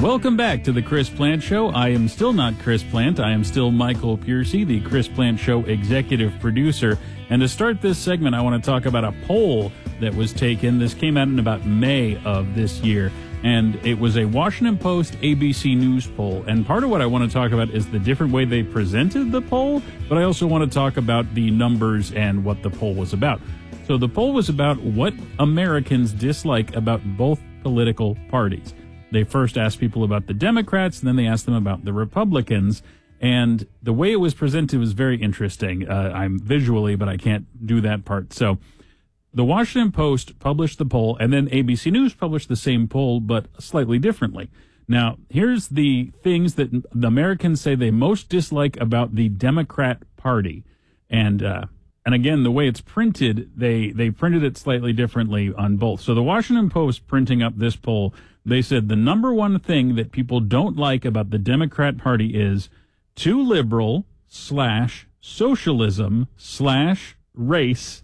Welcome back to the Chris Plante Show. I am still not Chris Plante. I am still Michael Piercy, the Chris Plante Show executive producer. And to start this segment, I want to talk about a poll that was taken. This came out in about May of this year. And it was a Washington Post ABC News poll. And part of what I want to talk about is the different way they presented the poll. But I also want to talk about the numbers and what the poll was about. So the poll was about what Americans dislike about both political parties. They first asked people about the Democrats, and then they asked them about the Republicans. And the way it was presented was very interesting. I'm visually, but I can't do that part. So the Washington Post published the poll, and then ABC News published the same poll, but slightly differently. Now, here's the things that the Americans say they most dislike about the Democrat Party. And again, the way it's printed, they printed it slightly differently on both. So the Washington Post printing up this poll, they said the number one thing that people don't like about the Democrat Party is too liberal / socialism / race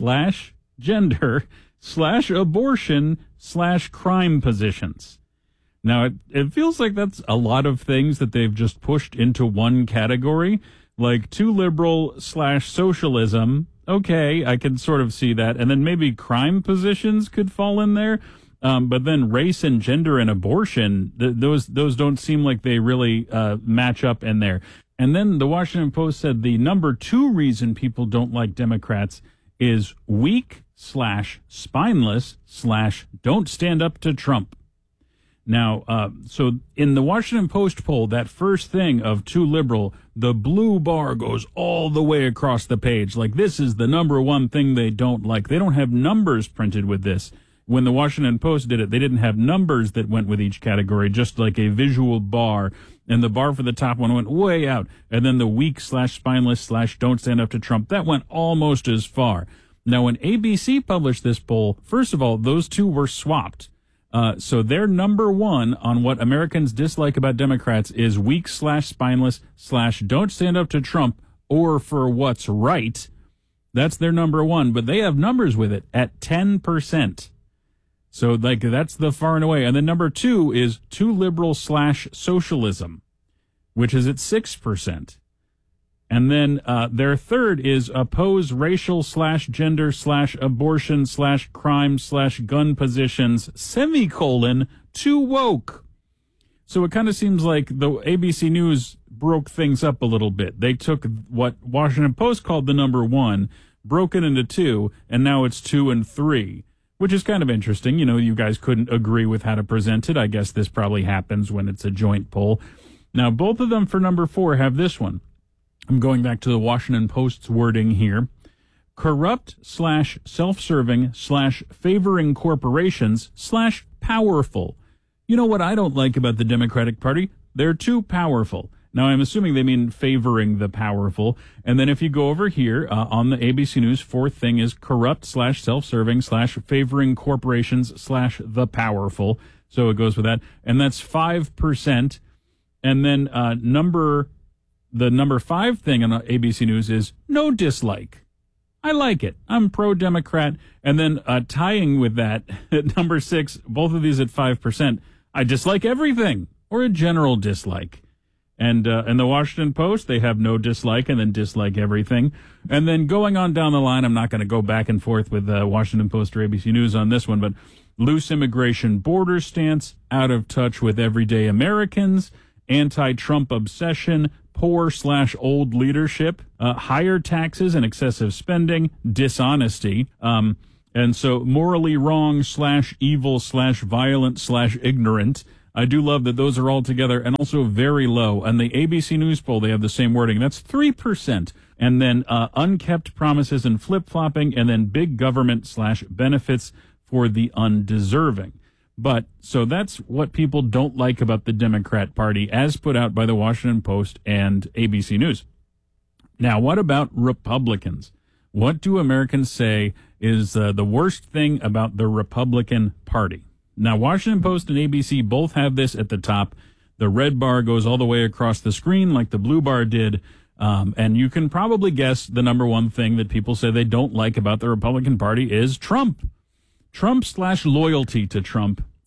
/ gender / abortion / crime positions. Now, it feels like that's a lot of things that they've just pushed into one category, like too liberal / socialism. Okay, I can sort of see that. And then maybe crime positions could fall in there. But then race and gender and abortion, those don't seem like they really match up in there. And then the Washington Post said the number two reason people don't like Democrats is weak / spineless / don't stand up to Trump. Now, so in the Washington Post poll, that first thing of too liberal, the blue bar goes all the way across the page. Like, this is the number one thing they don't like. They don't have numbers printed with this. When the Washington Post did it, they didn't have numbers that went with each category, just like a visual bar. And the bar for the top one went way out. And then the weak / spineless / don't stand up to Trump, that went almost as far. Now, when ABC published this poll, first of all, those two were swapped. So their number one on what Americans dislike about Democrats is weak / spineless / don't stand up to Trump or for what's right. That's their number one, but they have numbers with it at 10%. So, like, that's the far and away. And then number two is too liberal / socialism, which is at 6%. And then their third is oppose racial / gender / abortion / crime / gun positions, too woke. So it kind of seems like the ABC News broke things up a little bit. They took what Washington Post called the number one, broke it into two, and now it's 2 and 3. Which is kind of interesting. You know, you guys couldn't agree with how to present it. I guess this probably happens when it's a joint poll. Now, both of them for number 4 have this one. I'm going back to the Washington Post's wording here. Corrupt / self-serving / favoring corporations / powerful. You know what I don't like about the Democratic Party? They're too powerful. Now, I'm assuming they mean favoring the powerful. And then if you go over here on the ABC News, fourth thing is corrupt / self-serving / favoring corporations / the powerful. So it goes with that. And that's 5%. And then the number 5 thing on ABC News is no dislike. I like it. I'm pro-Democrat. And then tying with that, at number 6, both of these at 5%, I dislike everything, or a general dislike. And in the Washington Post, they have no dislike and then dislike everything. And then going on down the line, I'm not going to go back and forth with Washington Post or ABC News on this one, but loose immigration border stance, out of touch with everyday Americans, anti-Trump obsession, poor / old leadership, higher taxes and excessive spending, dishonesty, and so morally wrong / evil / violent / ignorant. I do love that those are all together and also very low. And the ABC News poll, they have the same wording. That's 3%. And then unkept promises and flip-flopping, and then big government / benefits for the undeserving. But so that's what people don't like about the Democrat Party as put out by the Washington Post and ABC News. Now, what about Republicans? What do Americans say is the worst thing about the Republican Party? Now, Washington Post and ABC both have this at the top. The red bar goes all the way across the screen like the blue bar did. And you can probably guess the number one thing that people say they don't like about the Republican Party is Trump. Trump / loyalty to Trump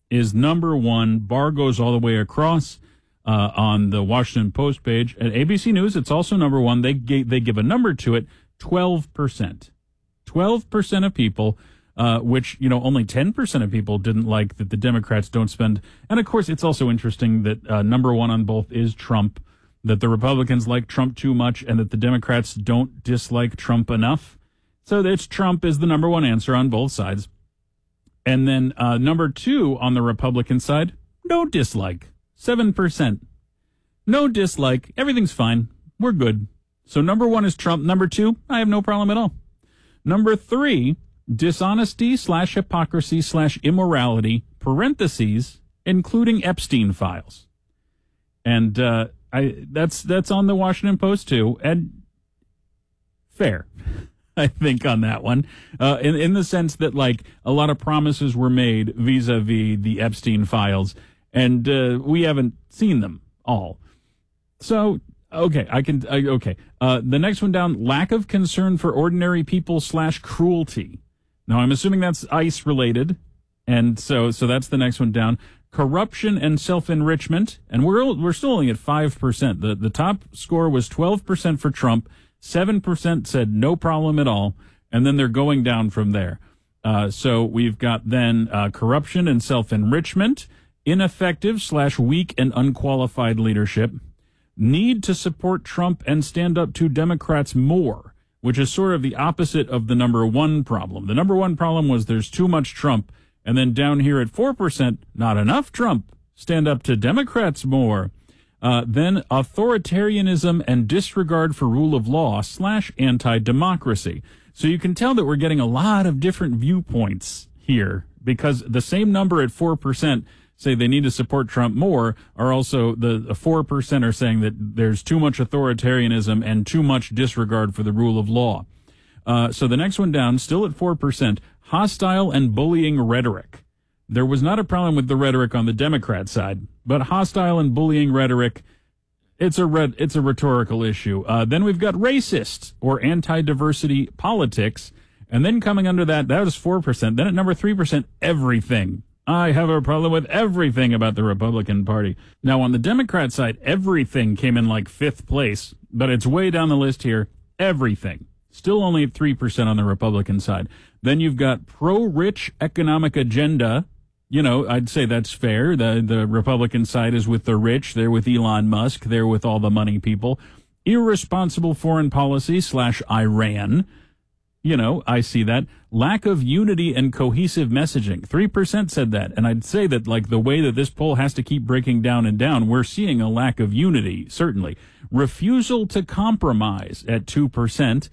is number one. Barr goes all the way across on the Washington Post page. At ABC News, it's also number one. They give a number to it, 12%. 12% of people, which, only 10% of people didn't like that the Democrats don't spend. And, of course, it's also interesting that number one on both is Trump, that the Republicans like Trump too much and that the Democrats don't dislike Trump enough. So it's Trump is the number one answer on both sides. And then number two on the Republican side, no dislike, 7%. No dislike. Everything's fine. We're good. So number one is Trump. Number two, I have no problem at all. Number three, dishonesty / hypocrisy / immorality, parentheses, including Epstein files. And that's on the Washington Post too. And fair. I think on that one, in the sense that like a lot of promises were made vis-a-vis the Epstein files, and we haven't seen them all. So, okay, the next one down, lack of concern for ordinary people / cruelty. Now, I'm assuming that's ICE related, and so that's the next one down. Corruption and self-enrichment, and we're still only at 5%. The top score was 12% for Trump. 7% said no problem at all, and then they're going down from there. So we've got then corruption and self-enrichment, ineffective / weak and unqualified leadership, need to support Trump and stand up to Democrats more, which is sort of the opposite of the number one problem. The number one problem was there's too much Trump, and then down here at 4%, not enough Trump, stand up to Democrats more. Then authoritarianism and disregard for rule of law / anti-democracy. So you can tell that we're getting a lot of different viewpoints here because the same number at 4% say they need to support Trump more are also the 4% are saying that there's too much authoritarianism and too much disregard for the rule of law. So the next one down, still at 4%, hostile and bullying rhetoric. There was not a problem with the rhetoric on the Democrat side, but hostile and bullying rhetoric, it's a rhetorical issue. Then we've got racist or anti-diversity politics, and then coming under that was 4%. Then at number 3%, everything. I have a problem with everything about the Republican Party. Now on the Democrat side, everything came in like 5th place, but it's way down the list here. Everything. Still only at 3% on the Republican side. Then you've got pro-rich economic agenda. I'd say that's fair. The Republican side is with the rich. They're with Elon Musk. They're with all the money people. Irresponsible foreign policy / Iran. I see that. Lack of unity and cohesive messaging. 3% said that. And I'd say that like the way that this poll has to keep breaking down and down, we're seeing a lack of unity, certainly. Refusal to compromise at 2%.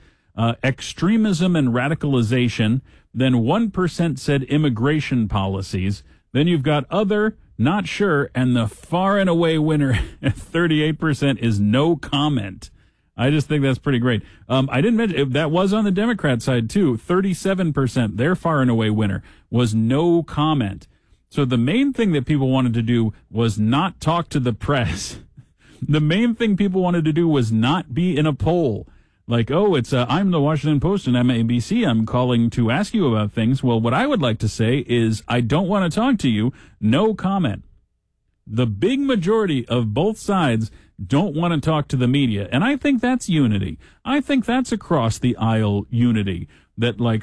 Extremism and radicalization. Then 1% said immigration policies. Then you've got other, not sure, and the far and away winner at 38% is no comment. I just think that's pretty great. I didn't mention, that was on the Democrat side too. 37%, their far and away winner, was no comment. So the main thing that people wanted to do was not talk to the press. The main thing people wanted to do was not be in a poll. Like, I'm the Washington Post and I'm ABC. I'm calling to ask you about things. Well, what I would like to say is I don't want to talk to you. No comment. The big majority of both sides don't want to talk to the media. And I think that's unity. I think that's across the aisle unity. That like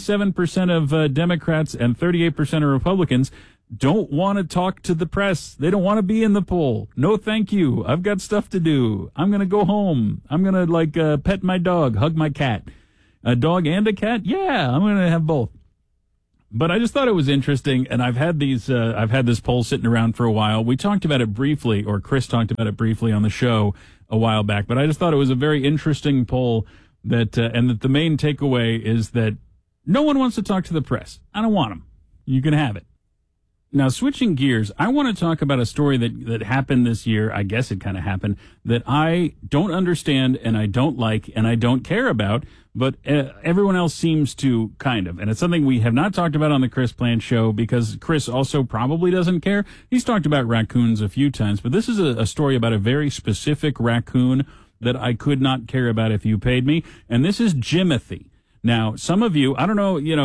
37% of Democrats and 38% of Republicans don't want to talk to the press. They don't want to be in the poll. No, thank you. I've got stuff to do. I'm going to go home. I'm going to pet my dog, hug my cat. A dog and a cat? Yeah, I'm going to have both. But I just thought it was interesting, and I've had this poll sitting around for a while. We talked about it briefly, or Chris talked about it briefly on the show a while back, but I just thought it was a very interesting poll and that the main takeaway is that no one wants to talk to the press. I don't want them. You can have it. Now, switching gears, I want to talk about a story that happened this year. I guess it kind of happened that I don't understand and I don't like and I don't care about, but everyone else seems to kind of. And it's something we have not talked about on the Chris Plante Show because Chris also probably doesn't care. He's talked about raccoons a few times, but this is a story about a very specific raccoon that I could not care about if you paid me. And this is Jimothy. Now, some of you, I don't know,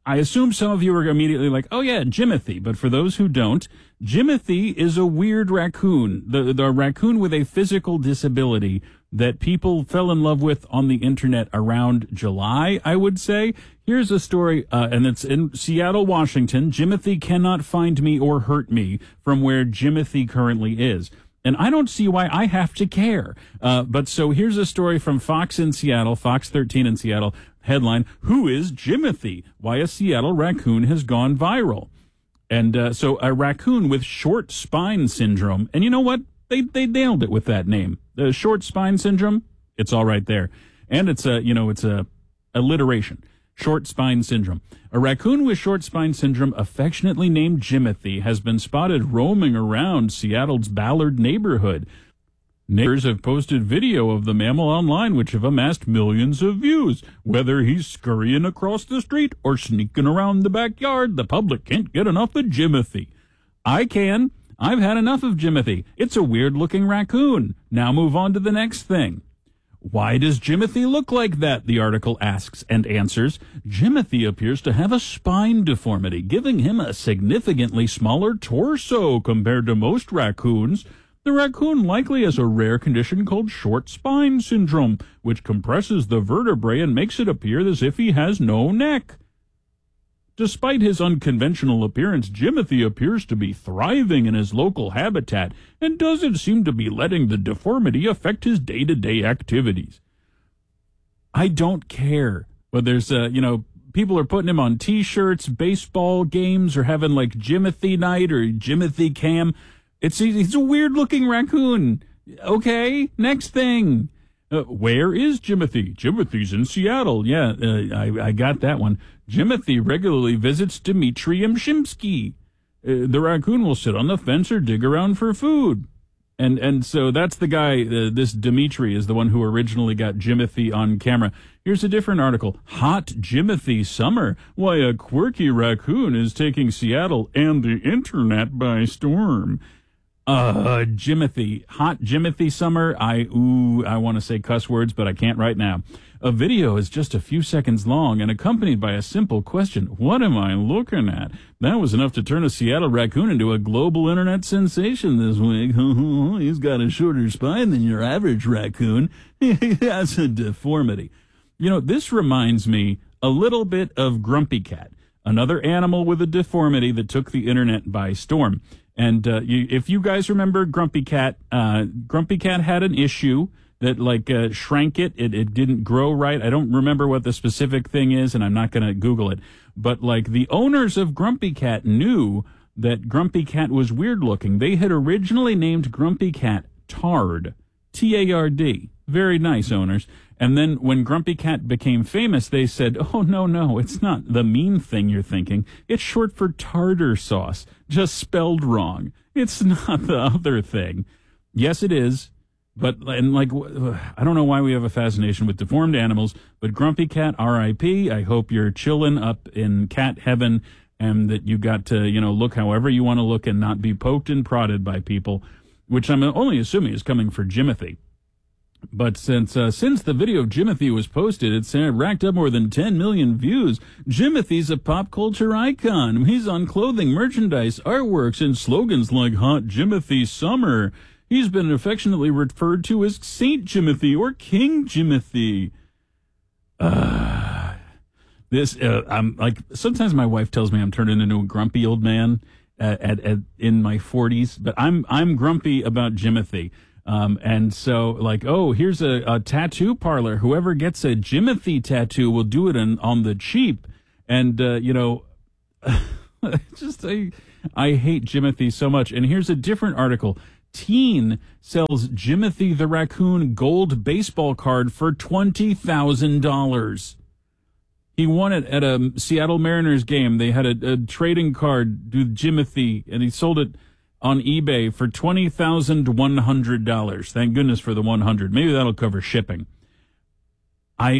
I assume some of you are immediately like, oh yeah, Jimothy. But for those who don't, Jimothy is a weird raccoon, the raccoon with a physical disability that people fell in love with on the internet around July, I would say. Here's a story, and it's in Seattle, Washington. Jimothy cannot find me or hurt me from where Jimothy currently is. And I don't see why I have to care. But so here's a story from Fox in Seattle, Fox 13 in Seattle. Headline, Who is Jimothy? Why a Seattle raccoon has gone viral. And so a raccoon with short spine syndrome. And you know what? They nailed it with that name. The short spine syndrome, it's all right there. And it's a alliteration. Short spine syndrome. A raccoon with short spine syndrome, affectionately named Jimothy, has been spotted roaming around Seattle's Ballard neighborhood. Neighbors have posted video of the mammal online, which have amassed millions of views. Whether he's scurrying across the street or sneaking around the backyard, the public can't get enough of Jimothy. I can. I've had enough of Jimothy. It's a weird-looking raccoon. Now move on to the next thing. Why does Jimothy look like that? The article asks and answers. Jimothy appears to have a spine deformity, giving him a significantly smaller torso compared to most raccoons. The raccoon likely has a rare condition called short spine syndrome, which compresses the vertebrae and makes it appear as if he has no neck. Despite his unconventional appearance, Jimothy appears to be thriving in his local habitat and doesn't seem to be letting the deformity affect his day-to-day activities. I don't care. But there's, people are putting him on T-shirts, baseball games, or having like Jimothy night or Jimothy cam. He's a weird-looking raccoon. Okay, next thing. Where is Jimothy? Jimothy's in Seattle. Yeah, I got that one. Jimothy regularly visits Dmitry Yemshimsky. The raccoon will sit on the fence or dig around for food. And so that's the guy, this Dmitry is the one who originally got Jimothy on camera. Here's a different article. Hot Jimothy summer. Why a quirky raccoon is taking Seattle and the internet by storm. Jimothy, hot Jimothy summer. I want to say cuss words, but I can't right now. A video is just a few seconds long and accompanied by a simple question. What am I looking at? That was enough to turn a Seattle raccoon into a global internet sensation this week. He's got a shorter spine than your average raccoon. He has a deformity. You know, this reminds me a little bit of Grumpy Cat, another animal with a deformity that took the internet by storm. And if you guys remember Grumpy Cat had an issue that shrank it. It didn't grow right. I don't remember what the specific thing is, and I'm not going to Google it. But the owners of Grumpy Cat knew that Grumpy Cat was weird looking. They had originally named Grumpy Cat Tard, T-A-R-D. Very nice owners. And then when Grumpy Cat became famous, they said, oh, no, it's not the mean thing you're thinking. It's short for tartar sauce, just spelled wrong. It's not the other thing. Yes, it is. But, I don't know why we have a fascination with deformed animals, but Grumpy Cat, R.I.P. I hope you're chilling up in cat heaven and that you got to, look however you want to look and not be poked and prodded by people, which I'm only assuming is coming for Jimothy. But since the video of Jimothy was posted, it's racked up more than 10 million views. Jimothy's a pop culture icon. He's on clothing, merchandise, artworks, and slogans like Hot Jimothy Summer. He's been affectionately referred to as Saint Jimothy or King Jimothy. I'm sometimes my wife tells me I'm turning into a grumpy old man in my 40s, but I'm grumpy about Jimothy. And so here's a tattoo parlor. Whoever gets a Jimothy tattoo will do it on the cheap. And, I hate Jimothy so much. And here's a different article. Teen sells Jimothy the raccoon gold baseball card for $20,000. He won it at a Seattle Mariners game. They had a trading card with Jimothy, and he sold it on eBay for $20,100. Thank goodness for the 100. Maybe that'll cover shipping. I'm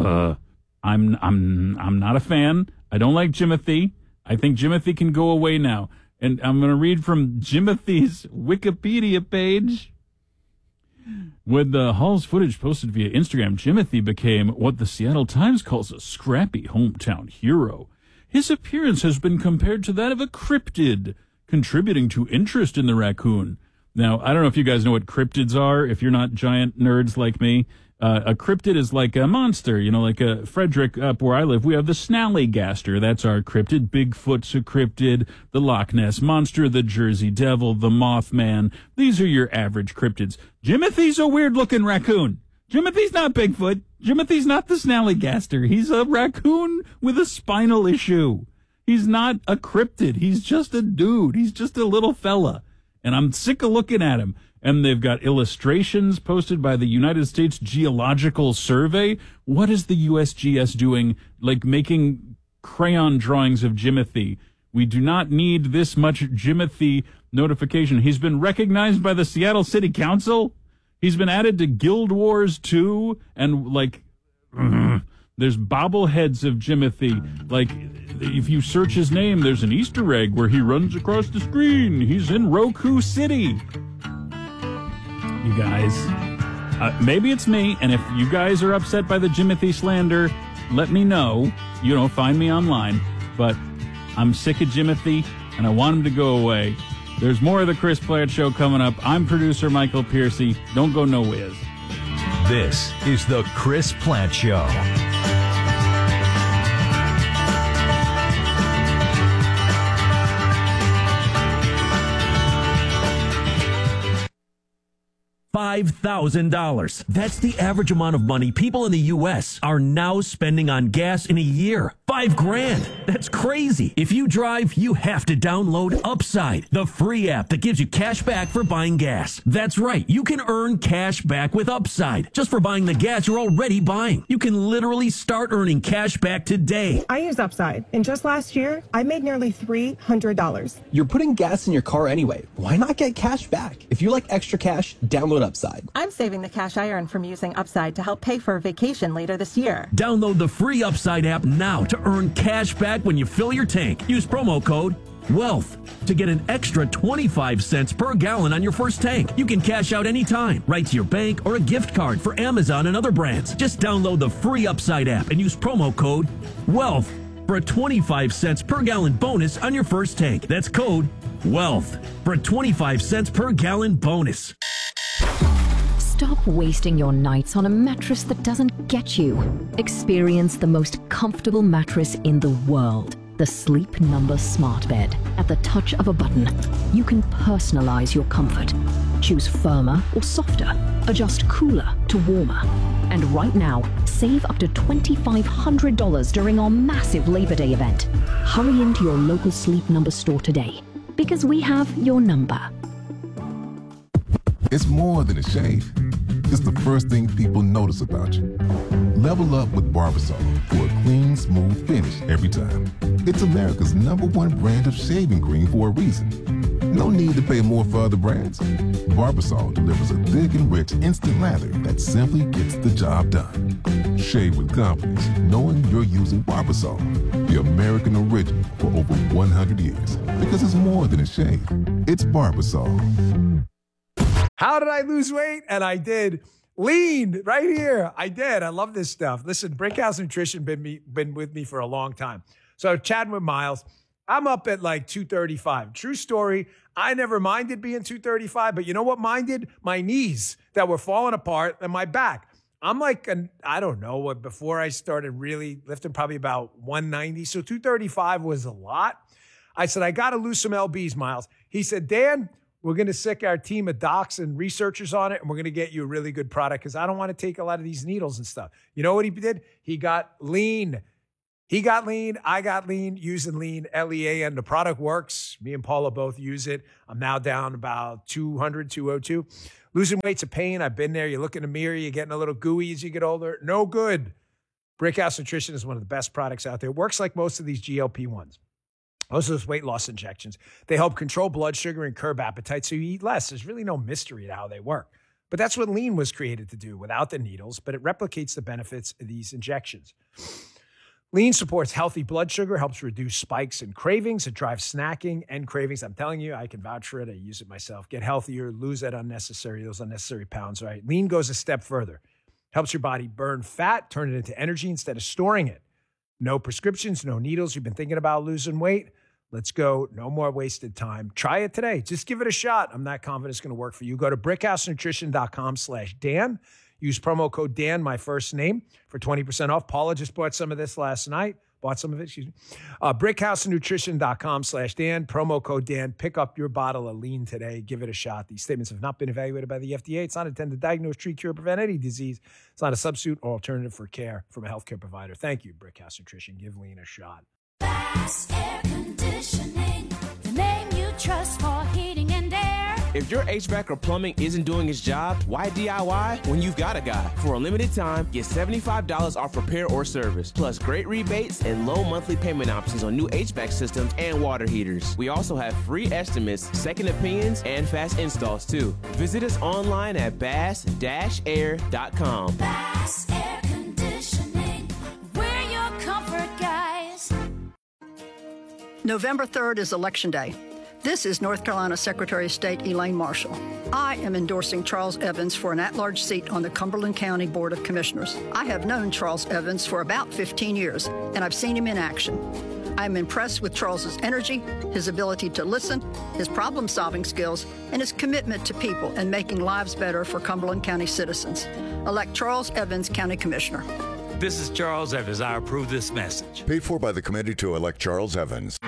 not a fan. I don't like Jimothy. I think Jimothy can go away now. And I'm going to read from Jimothy's Wikipedia page. With the Hall's footage posted via Instagram, Jimothy became what the Seattle Times calls a scrappy hometown hero. his appearance has been compared to that of a cryptid, contributing to interest in the raccoon. Now, I don't know if you guys know what cryptids are, if you're not giant nerds like me. A cryptid is like a monster, like a Frederick up where I live. We have the Snallygaster. That's our cryptid. Bigfoot's a cryptid. The Loch Ness Monster, the Jersey Devil, the Mothman. These are your average cryptids. Jimothy's a weird-looking raccoon. Jimothy's not Bigfoot. Jimothy's not the Snallygaster. He's a raccoon with a spinal issue. He's not a cryptid. He's just a dude. He's just a little fella. And I'm sick of looking at him. And they've got illustrations posted by the United States Geological Survey. What is the USGS doing? Like making crayon drawings of Jimothy. We do not need this much Jimothy notification. He's been recognized by the Seattle City Council. He's been added to Guild Wars 2. And there's bobbleheads of Jimothy. Like, if you search his name, there's an Easter egg where he runs across the screen. He's in Roku City. You guys, maybe it's me, and if you guys are upset by the Jimothy slander, let me know. Find me online. But I'm sick of Jimothy, and I want him to go away. There's more of the Chris Plante Show coming up. I'm producer Michael Piercy. Don't go no whiz. This is the Chris Plante Show. $5,000. That's the average amount of money people in the U.S. are now spending on gas in a year. $5,000. That's crazy. If you drive, you have to download Upside, the free app that gives you cash back for buying gas. That's right. You can earn cash back with Upside just for buying the gas you're already buying. You can literally start earning cash back today. I use Upside, and just last year, I made nearly $300. You're putting gas in your car anyway. Why not get cash back? If you like extra cash, download Upside. I'm saving the cash I earn from using Upside to help pay for a vacation later this year. Download the free Upside app now to earn cash back when you fill your tank. Use promo code WEALTH to get an extra 25 cents per gallon on your first tank. You can cash out anytime, right to your bank or a gift card for Amazon and other brands. Just download the free Upside app and use promo code WEALTH for a 25 cents per gallon bonus on your first tank. That's code WEALTH for a 25 cents per gallon bonus. Stop wasting your nights on a mattress that doesn't get you. Experience the most comfortable mattress in the world. The Sleep Number Smart Bed. At the touch of a button, you can personalize your comfort. Choose firmer or softer. Adjust cooler to warmer. And right now, save up to $2,500 during our massive Labor Day event. Hurry into your local Sleep Number store today, because we have your number. It's more than a shave. It's the first thing people notice about you. Level up with Barbasol for a clean, smooth finish every time. It's America's #1 brand of shaving cream for a reason. No need to pay more for other brands. Barbasol delivers a thick and rich instant lather that simply gets the job done. Shave with confidence, knowing you're using Barbasol, the American original for over 100 years. Because it's more than a shave. It's Barbasol. How did I lose weight? And I did. Lean right here. I did. I love this stuff. Listen, Brickhouse Nutrition been with me for a long time. So chatting with Miles, I'm up at like 235. True story. I never minded being 235, but you know what minded? My knees that were falling apart and my back. I'm like, I don't know what, before I started really lifting, probably about 190. So 235 was a lot. I said, I got to lose some LBs, Miles. He said, Dan, we're going to sick our team of docs and researchers on it, and we're going to get you a really good product because I don't want to take a lot of these needles and stuff. You know what he did? He got lean. He got lean. I got lean using lean, Lean. The product works. Me and Paula both use it. I'm now down about 200, 202. Losing weight's a pain. I've been there. You look in the mirror, you're getting a little gooey as you get older. No good. Brickhouse Nutrition is one of the best products out there. It works like most of these GLP-1s. Most of those weight loss injections. They help control blood sugar and curb appetite so you eat less. There's really no mystery to how they work. But that's what lean was created to do without the needles, but it replicates the benefits of these injections. Lean supports healthy blood sugar, helps reduce spikes and cravings. It drives snacking and cravings. I'm telling you, I can vouch for it. I use it myself. Get healthier, lose those unnecessary pounds, right? Lean goes a step further. Helps your body burn fat, turn it into energy instead of storing it. No prescriptions, no needles. You've been thinking about losing weight? Let's go. No more wasted time. Try it today. Just give it a shot. I'm not confident it's going to work for you. Go to brickhousenutrition.com/Dan. Use promo code Dan, my first name, for 20% off. Paula just bought some of this last night. brickhousenutrition.com/Dan. Promo code Dan. Pick up your bottle of lean today. Give it a shot. These statements have not been evaluated by the FDA. It's not intended to diagnose, treat, cure, prevent any disease. It's not a substitute or alternative for care from a healthcare provider. Thank you, Brickhouse Nutrition. Give lean a shot. Bass Air Conditioning, the name you trust for heating and air. If your HVAC or plumbing isn't doing its job, why DIY when you've got a guy? For a limited time, get $75 off repair or service, plus great rebates and low monthly payment options on new HVAC systems and water heaters. We also have free estimates, second opinions, and fast installs too. Visit us online at bass-air.com. Bass Air Conditioning, we're your comfort guys. November 3rd is Election Day. This is North Carolina Secretary of State Elaine Marshall. I am endorsing Charles Evans for an at-large seat on the Cumberland County Board of Commissioners. I have known Charles Evans for about 15 years, and I've seen him in action. I'm impressed with Charles's energy, his ability to listen, his problem-solving skills, and his commitment to people and making lives better for Cumberland County citizens. Elect Charles Evans, County Commissioner. This is Charles Evans. I approve this message. Paid for by the committee to elect Charles Evans.